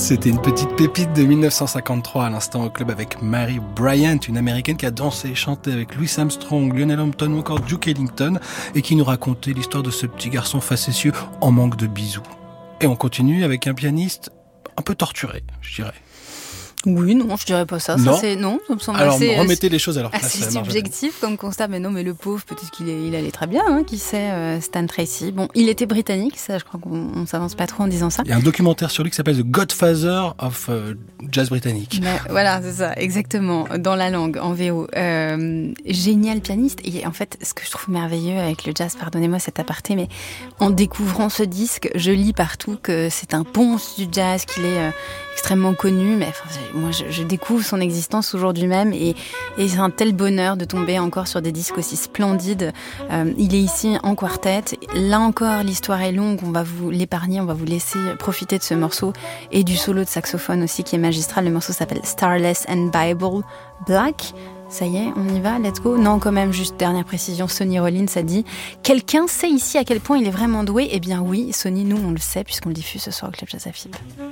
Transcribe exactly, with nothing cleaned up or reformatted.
C'était une petite pépite de dix-neuf cent cinquante-trois à l'instant au club avec Mary Bryant, une américaine qui a dansé et chanté avec Louis Armstrong, Lionel Hampton ou encore Duke Ellington et qui nous racontait l'histoire de ce petit garçon facétieux en manque de bisous. Et on continue avec un pianiste un peu torturé, je dirais. Oui, non, je dirais pas ça. Non. ça c'est, non, ça me semble Alors, assez, remettez les choses à leur place. assez subjectif comme constat. Mais non, mais le pauvre, peut-être qu'il est, il allait très bien, hein, qui sait, euh, Stan Tracy. Bon, il était britannique, ça, je crois qu'on on s'avance pas trop en disant ça. Il y a un documentaire sur lui qui s'appelle The Godfather of uh, Jazz britannique. Mais, voilà, c'est ça, exactement, dans la langue, en V O. Euh, génial pianiste. Et en fait, ce que je trouve merveilleux avec le jazz, pardonnez-moi cet aparté, mais en découvrant ce disque, je lis partout que c'est un ponce du jazz, qu'il est euh, extrêmement connu, mais enfin, moi, je, je découvre son existence aujourd'hui même et, et c'est un tel bonheur de tomber encore sur des disques aussi splendides. Euh, il est ici en quartet. Là encore, l'histoire est longue, on va vous l'épargner, on va vous laisser profiter de ce morceau et du solo de saxophone aussi qui est magistral. Le morceau s'appelle Starless and Bible Black. Ça y est, on y va, let's go. Non, quand même, juste dernière précision, Sonny Rollins a dit « Quelqu'un sait ici à quel point il est vraiment doué ?» Eh bien oui, Sonny, nous, on le sait puisqu'on le diffuse ce soir au Club Jazz à F I B.